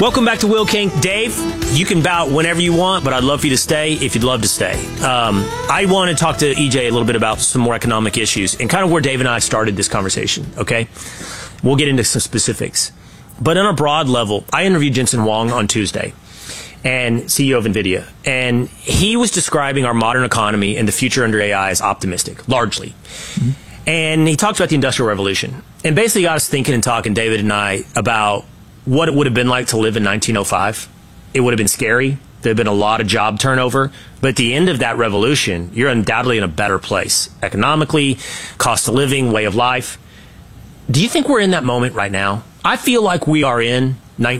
Welcome back to Will King. Dave, you can bout whenever you want, but I'd love for you to stay if you'd love to stay. I want to talk to EJ a little bit about some more economic issues and kind of where Dave and I started this conversation, okay? We'll get into some specifics. But on a broad level, I interviewed Jensen Huang on Tuesday, and CEO of NVIDIA, and he was describing our modern economy and the future under AI as optimistic, largely. Mm-hmm. And he talked about the Industrial Revolution and basically got us thinking and talking, David and I, about what it would have been like to live in 1905. It would have been scary. There had been a lot of job turnover. But at the end of that revolution, you're undoubtedly in a better place. Economically, cost of living, way of life. Do you think we're in that moment right now? I feel like we are in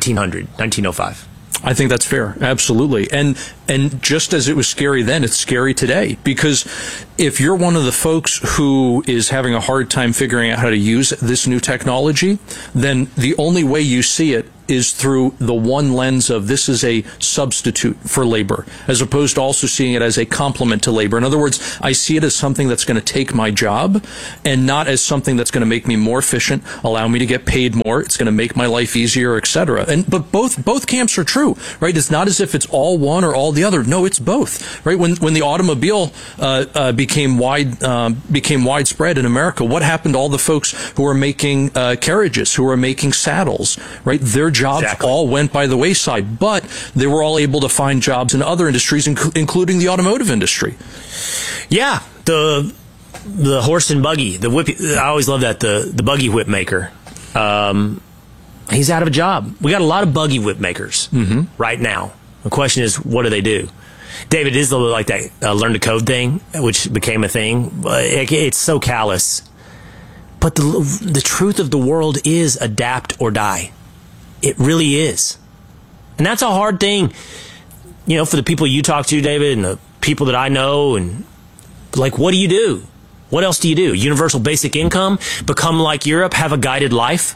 1905. I think that's fair. Absolutely. And just as it was scary then, it's scary today. Because if you're one of the folks who is having a hard time figuring out how to use this new technology, then the only way you see it is through the one lens of this is a substitute for labor, as opposed to also seeing it as a complement to labor. In other words, I see it as something that's going to take my job and not as something that's going to make me more efficient, allow me to get paid more. It's going to make my life easier, etc. But both camps are true, right? It's not as if it's all one or all the other. No, it's both, right? When the automobile became widespread in America, what happened to all the folks who are making carriages, who are making saddles, right? Their jobs all went by the wayside, but they were all able to find jobs in other industries, including the automotive industry. Yeah, the horse and buggy, the whip. I always love that, the buggy whip maker. He's out of a job. We got a lot of buggy whip makers right now. The question is, what do they do? David, it is a little like that learn to code thing, which became a thing. It's so callous. But the truth of the world is adapt or die. It really is. And that's a hard thing, you know, for the people you talk to, David, and the people that I know. And like, what do you do? What else do you do? Universal basic income? Become like Europe? Have a guided life?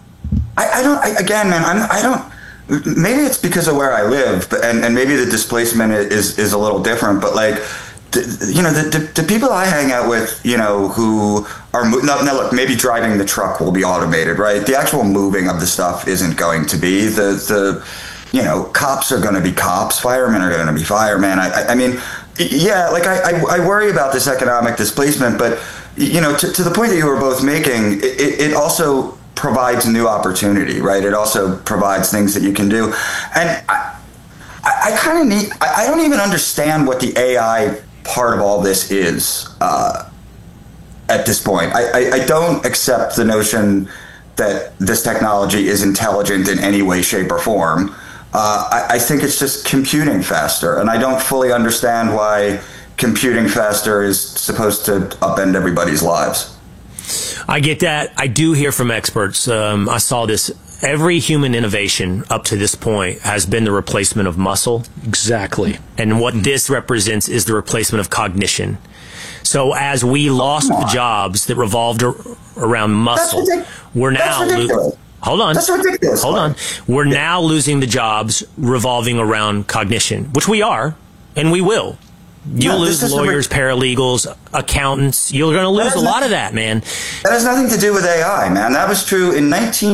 Maybe it's because of where I live, and maybe the displacement is a little different, but like, the people I hang out with, you know, who are now look, maybe driving the truck will be automated, right? The actual moving of the stuff isn't going to be. The cops are going to be cops, firemen are going to be firemen. I mean, yeah, like I worry about this economic displacement, but you know, to the point that you were both making, it also provides new opportunity, right? It also provides things that you can do, and I don't even understand what the AI part of all this is at this point. I don't accept the notion that this technology is intelligent in any way, shape, or form. I think it's just computing faster, and I don't fully understand why computing faster is supposed to upend everybody's lives. I get that. I do hear from experts. I saw this. Every human innovation up to this point has been the replacement of muscle. Exactly. And what this represents is the replacement of cognition. So as we lost the jobs that revolved around muscle, we're now hold on. That's ridiculous. Hold on. We're now losing the jobs revolving around cognition, which we are, and we will. You'll lose lawyers, paralegals, accountants. You're going to lose a lot of that, man. That has nothing to do with AI, man. That was true in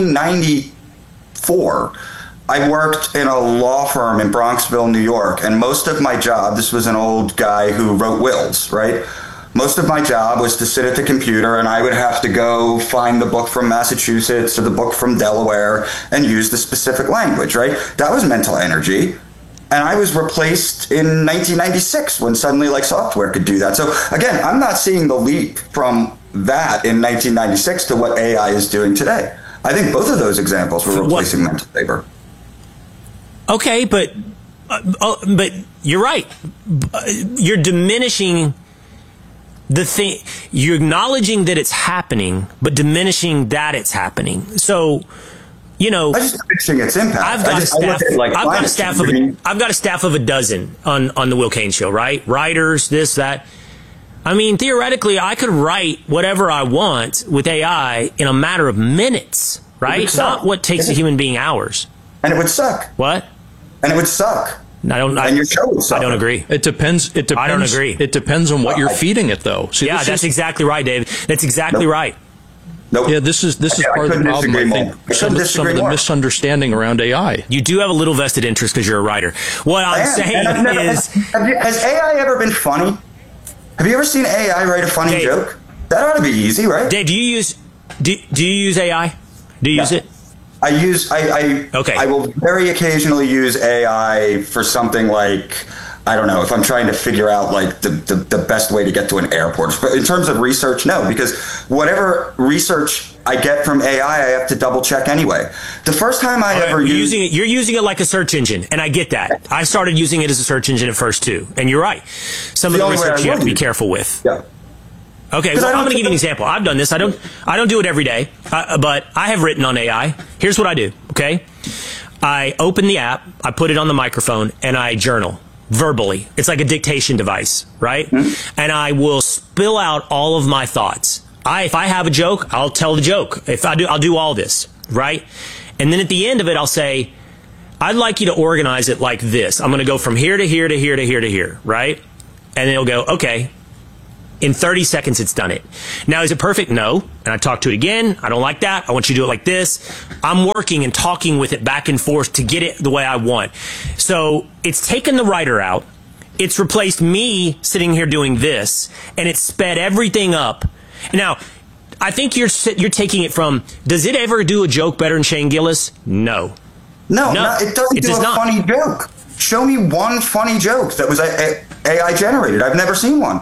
1994. I worked in a law firm in Bronxville, New York, and most of my job, this was an old guy who wrote wills, right? Most of my job was to sit at the computer, and I would have to go find the book from Massachusetts or the book from Delaware and use the specific language, right? That was mental energy. And I was replaced in 1996 when suddenly like software could do that. So again, I'm not seeing the leap from that in 1996 to what AI is doing today. I think both of those examples were replacing mental labor. Okay, but you're right. You're diminishing the thing. You're acknowledging that it's happening, but diminishing that it's happening. So, you know, I'm just fixing its impact. I've got a staff of a dozen on the Will Cain Show, right? Writers, this, that. I mean, theoretically, I could write whatever I want with AI in a matter of minutes, right? Not what takes a human being hours. And it would suck. What? And it would suck. And your show would suck. I don't agree. It depends. I don't agree. It depends on what you're feeding it, though. See, that's exactly right, David. That's exactly right. Nope. Yeah, this is part of the problem. I think some of the misunderstanding around AI. You do have a little vested interest because you're a writer. What I'm saying is, has AI ever been funny? Have you ever seen AI write a funny joke? That ought to be easy, right? Dave, do you use AI? Do you use it? I will very occasionally use AI for something like, I don't know, if I'm trying to figure out like the best way to get to an airport. But in terms of research, no, because whatever research I get from AI, I have to double check anyway. The first time you're using it like a search engine, and I get that. I started using it as a search engine at first too, and you're right. Some of the research you have to be careful with. Yeah. Okay, well, I'm going to give you an example. I've done this. I don't do it every day, but I have written on AI. Here's what I do, okay? I open the app, I put it on the microphone, and I journal verbally. It's like a dictation device, right? Mm-hmm. And I will spill out all of my thoughts. If I have a joke, I'll tell the joke. If I do, I'll do all this, right? And then at the end of it, I'll say, I'd like you to organize it like this. I'm going to go from here to here to here to here to here, right? And then it'll go, okay. In 30 seconds, it's done it. Now, is it perfect? No. And I talk to it again. I don't like that. I want you to do it like this. I'm working and talking with it back and forth to get it the way I want. So it's taken the writer out. It's replaced me sitting here doing this, and it's sped everything up. Now, I think you're taking it from, does it ever do a joke better than Shane Gillis? No. No, it doesn't do a funny joke. Show me one funny joke that was AI generated. I've never seen one.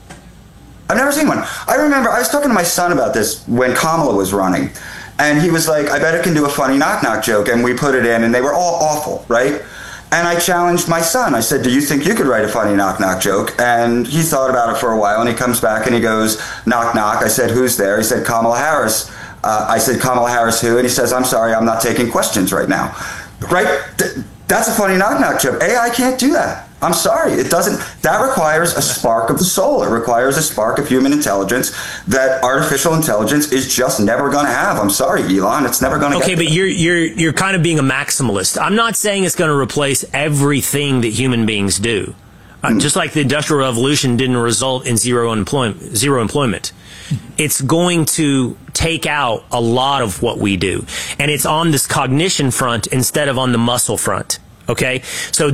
I remember I was talking to my son about this when Kamala was running, and he was like, I bet it can do a funny knock-knock joke, and we put it in, and they were all awful, right? And I challenged my son. I said, do you think you could write a funny knock-knock joke? And he thought about it for a while, and he comes back and he goes, knock, knock. I said, who's there? He said, Kamala Harris. I said, Kamala Harris who? And he says, I'm sorry, I'm not taking questions right now. Right? That's a funny knock-knock joke. AI can't do that. I'm sorry, it doesn't. That requires a spark of the soul. It requires a spark of human intelligence that artificial intelligence is just never going to have. I'm sorry, Elon, it's never going to. Okay, but you're kind of being a maximalist. I'm not saying it's going to replace everything that human beings do. Just like the Industrial Revolution didn't result in zero employment. It's going to take out a lot of what we do, and it's on this cognition front instead of on the muscle front. Okay, so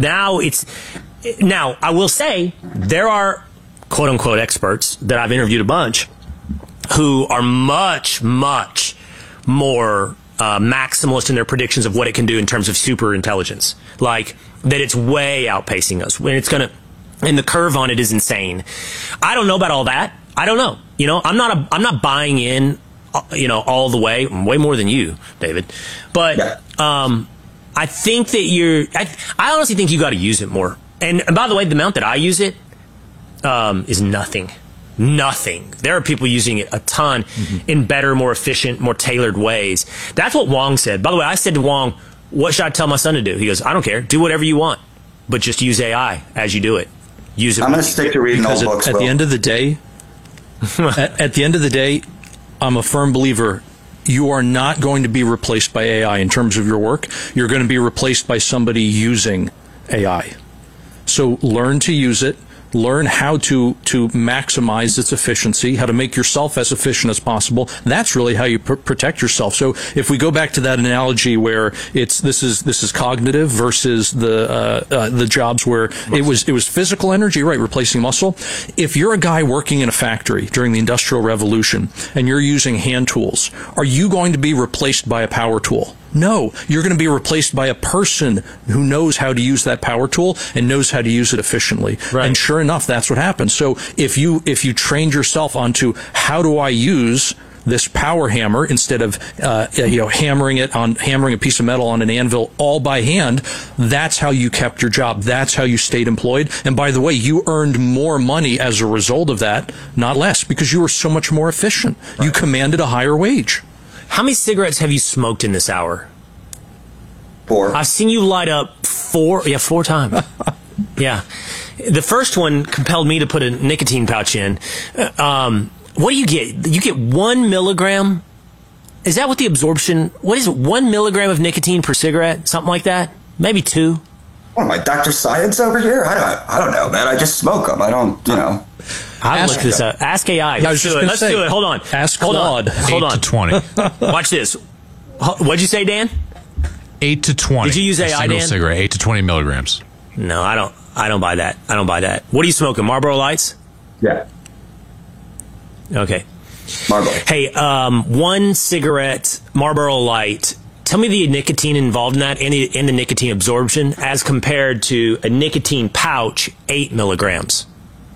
now, I will say there are quote-unquote experts that I've interviewed a bunch who are much, much more maximalist in their predictions of what it can do in terms of super intelligence. Like, that it's way outpacing us. And the curve on it is insane. I don't know about all that. I don't know. You know, I'm not buying in, all the way. Way more than you, David. But, I think that I honestly think you got to use it more. And by the way, the amount that I use it is nothing. Nothing. There are people using it a ton in better, more efficient, more tailored ways. That's what Wong said. By the way, I said to Wong, what should I tell my son to do? He goes, I don't care. Do whatever you want, but just use AI as you do it. Use it. I'm going to stick to reading old books. At the end of the day, at the end of the day, I'm a firm believer. You are not going to be replaced by AI in terms of your work. You're going to be replaced by somebody using AI. So learn to use it. Learn how to maximize its efficiency, how to make yourself as efficient as possible. That's really how you protect yourself. So if we go back to that analogy where this is cognitive versus the jobs where it was physical energy, right, replacing muscle. If you're a guy working in a factory during the Industrial Revolution and you're using hand tools, are you going to be replaced by a power tool? No, you're going to be replaced by a person who knows how to use that power tool and knows how to use it efficiently. Right. And sure enough, that's what happens. So if you trained yourself onto how do I use this power hammer instead of hammering a piece of metal on an anvil all by hand, that's how you kept your job. That's how you stayed employed. And by the way, you earned more money as a result of that, not less, because you were so much more efficient. Right. You commanded a higher wage. How many cigarettes have you smoked in this hour? 4. I've seen you light up 4. Yeah, 4 times. Yeah. The first one compelled me to put a nicotine pouch in. What do you get? You get 1 milligram? Is that what the absorption? What is it? 1 milligram of nicotine per cigarette? Something like that? Maybe 2? What am I, Dr. Science over here? I don't know, man. I just smoke them. I don't, I'll look this up. Ask AI. Let's do it. Hold on. Ask Claude. Hold on. 8 to 20. Watch this. What'd you say, Dan? 8 to 20. Did you use AI, Dan? Cigarette, 8 to 20 milligrams. No, I don't buy that. I don't buy that. What are you smoking? Marlboro Lights? Yeah. Okay. Marlboro. Hey, one cigarette, Marlboro Light. Tell me the nicotine involved in that and the nicotine absorption as compared to a nicotine pouch, 8 milligrams.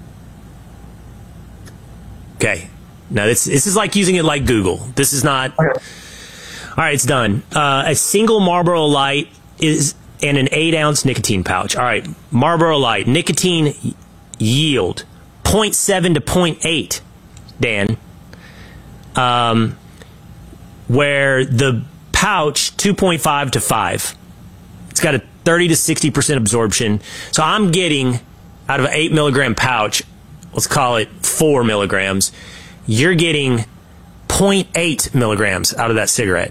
Okay. Now, this is like using it like Google. This is not... Okay. All right, it's done. A single Marlboro Light is and an 8-ounce nicotine pouch. All right, Marlboro Light. Nicotine yield, 0.7 to 0.8, Dan. Where the pouch, 2.5 to 5. It's got a 30 to 60% absorption. So I'm getting, out of an 8 milligram pouch, let's call it 4 milligrams. You're getting 0.8 milligrams out of that cigarette.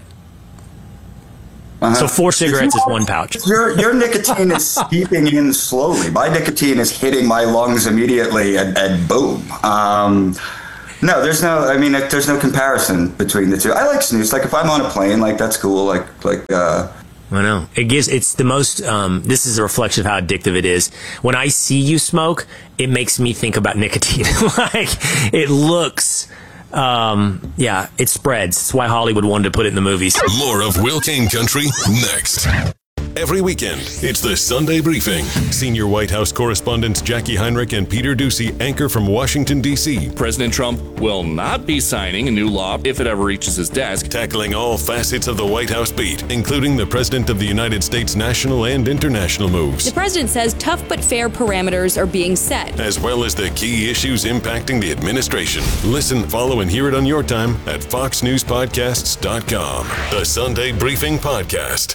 So 4 cigarettes is 1 pouch. Your nicotine is seeping in slowly. My nicotine is hitting my lungs immediately, and boom. No, there's no comparison between the two. I like snus. Like if I'm on a plane, like that's cool. I know. It's the most, this is a reflection of how addictive it is. When I see you smoke, it makes me think about nicotine. Like, it looks, it spreads. That's why Hollywood wanted to put it in the movies. More of Will Kane Country next. Every weekend, it's the Sunday Briefing. Senior White House correspondents Jackie Heinrich and Peter Doocy anchor from Washington, D.C. President Trump will not be signing a new law if it ever reaches his desk. Tackling all facets of the White House beat, including the President of the United States national and international moves. The president says tough but fair parameters are being set, as well as the key issues impacting the administration. Listen, follow, and hear it on your time at FoxNewsPodcasts.com. The Sunday Briefing Podcast.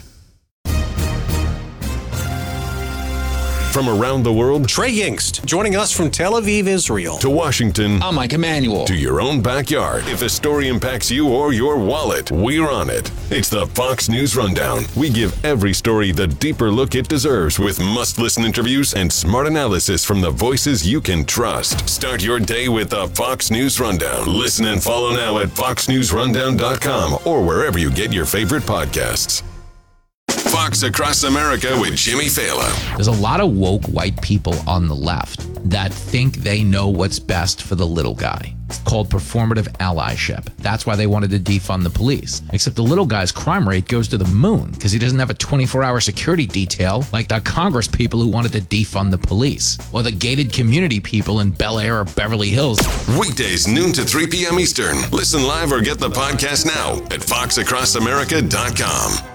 From around the world, Trey Yingst, joining us from Tel Aviv, Israel. To Washington. I'm Mike Emanuel. To your own backyard. If a story impacts you or your wallet, we're on it. It's the Fox News Rundown. We give every story the deeper look it deserves with must-listen interviews and smart analysis from the voices you can trust. Start your day with the Fox News Rundown. Listen and follow now at foxnewsrundown.com or wherever you get your favorite podcasts. Fox Across America with Jimmy Fallon. There's a lot of woke white people on the left that think they know what's best for the little guy. It's called performative allyship. That's why they wanted to defund the police. Except the little guy's crime rate goes to the moon because he doesn't have a 24-hour security detail like the Congress people who wanted to defund the police, or the gated community people in Bel Air or Beverly Hills. Weekdays, noon to 3 p.m. Eastern. Listen live or get the podcast now at foxacrossamerica.com.